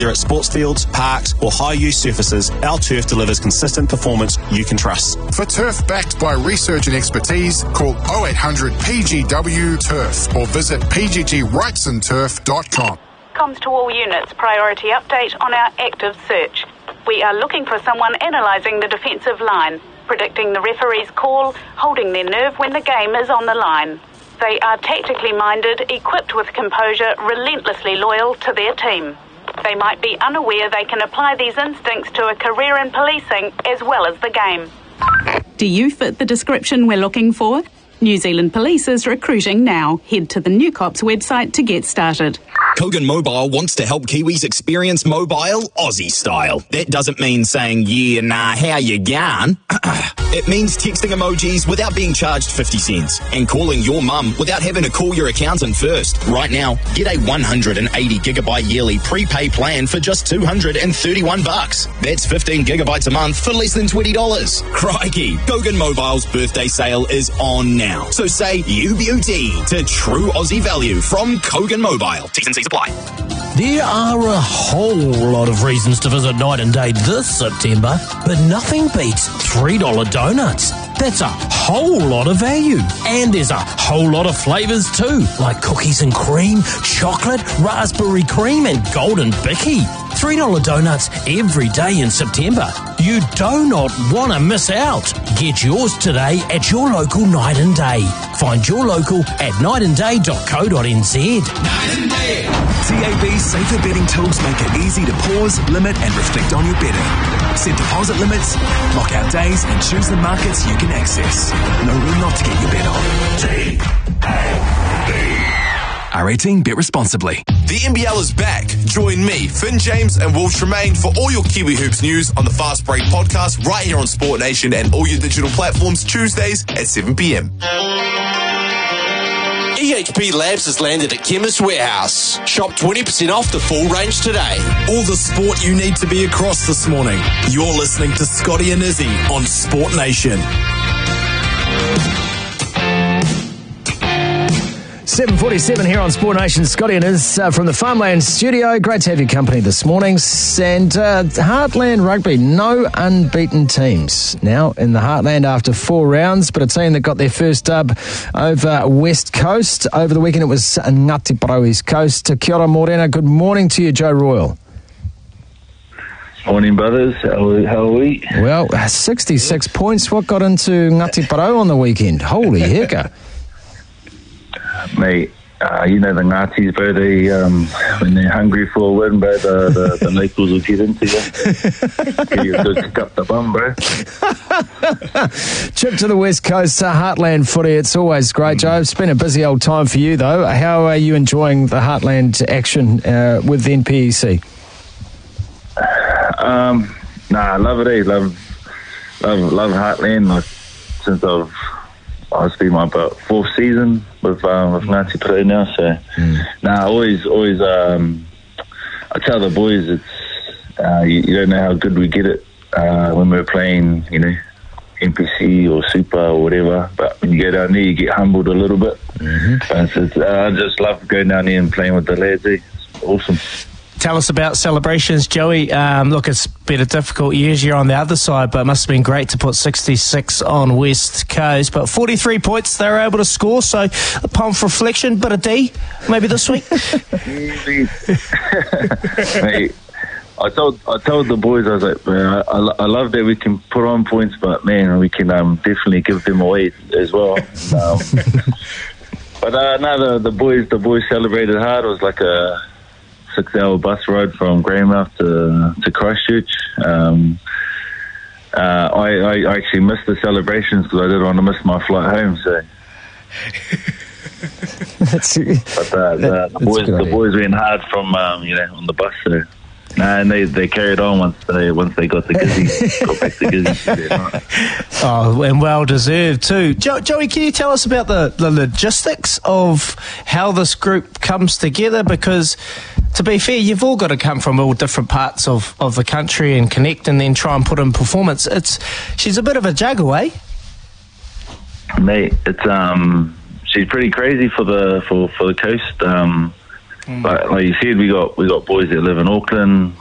Whether at sports fields, parks or high-use surfaces, our turf delivers consistent performance you can trust. For turf backed by research and expertise, call 0800 PGW Turf or visit pggwrightsonturf.com. Comms to all units, priority update on our active search. We are looking for someone analysing the defensive line, predicting the referee's call, holding their nerve when the game is on the line. They are tactically minded, equipped with composure, relentlessly loyal to their team. They might be unaware they can apply these instincts to a career in policing as well as the game. Do you fit the description we're looking for? New Zealand Police is recruiting now. Head to the New Cops website to get started. Kogan Mobile wants to help Kiwis experience mobile Aussie style. That doesn't mean saying, yeah, nah, how you gone? It means texting emojis without being charged 50 cents and calling your mum without having to call your accountant first. Right now, get a 180 gigabyte yearly prepay plan for just $231. That's 15 gigabytes a month for less than $20. Crikey, Kogan Mobile's birthday sale is on now. So say UBUT to true Aussie value from Kogan Mobile. T's and C's apply. There are a whole lot of reasons to visit Night and Day this September, but nothing beats $3 donuts. That's a whole lot of value. And there's a whole lot of flavours too, like cookies and cream, chocolate, raspberry cream and golden bicky. $3 donuts every day in September. You do not want to miss out. Get yours today at your local Night and Day. Find your local at nightandday.co.nz. Night and Day. TAB's safer betting tools make it easy to pause, limit and reflect on your betting. Set deposit limits, lock out days and choose the markets you can access. No room not to get your bet on. TAB. R18, bet responsibly. The NBL is back. Join me, Finn James and Will Tremaine for all your Kiwi Hoops news on the Fast Break podcast right here on Sport Nation and all your digital platforms Tuesdays at 7 p.m. EHP Labs has landed at Chemist Warehouse. Shop 20% off the full range today. All the sport you need to be across this morning. You're listening to Scotty and Izzy on Sport Nation. 7:47 here on Sport Nation. Scotty and Iz from the Farmland studio. Great to have your company this morning. And Heartland Rugby, no unbeaten teams now in the Heartland after 4 rounds, but a team that got their first dub over West Coast. Over the weekend it was Ngati Porou East Coast. Kia ora Morena, good morning to you, Joe Royal. Morning, brothers. How are we? Well, 66 points. What got into Ngati Porou on the weekend? Holy hecker. Mate, you know the Ngātis, bro, they, when they're hungry for a win, bro, the locals will get into you. Give you a good kick up the bum, bro. Trip to the West Coast, Heartland footy, it's always great, Joe. It's been a busy old time for you, though. How are you enjoying the Heartland action with the NPEC? I love it, Love Heartland, like, since it's been my about 4th season with Ngati Porou now, so always I tell the boys it's you don't know how good we get it when we're playing, you know, NPC or Super or whatever, but when you go down there you get humbled a little bit. I just love going down there and playing with the lads. It's awesome. Tell us about celebrations, Joey. Look, it's been a difficult year. You're on the other side, but it must have been great to put 66 on West Coast. But 43 points they were able to score, so upon reflection, bit of D maybe this week. Mate, I told the boys, I was like, man, I love that we can put on points, but man, we can definitely give them away as well. But the boys celebrated hard. It was like a 6-hour bus ride from Greymouth to Christchurch. I actually missed the celebrations because I didn't want to miss my flight home. So, the boys went hard from on the bus. So, and they carried on once they got to Gizzy, got back to Gizzy. Oh, and well deserved too. Joey, can you tell us about the logistics of how this group comes together? Because, to be fair, you've all got to come from all different parts of the country and connect and then try and put in performance. She's a bit of a juggle, eh? Mate, it's she's pretty crazy for the coast. like you said, we got boys that live in Auckland,